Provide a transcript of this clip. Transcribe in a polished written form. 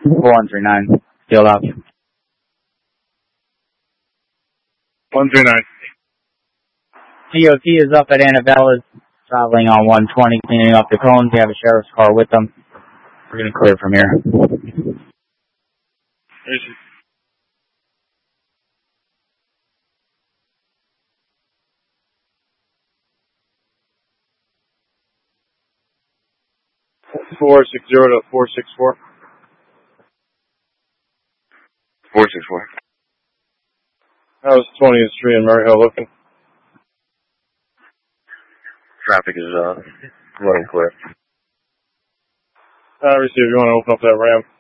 4139. Field up. 139. DOT is up at Annabella's, traveling on 120, cleaning up the cones. We have a sheriff's car with them. We're going to clear from here. 460 to 464. 464. That was 20th Street in Maryhill looking. Traffic is running clear. Receive, you want to open up that ramp?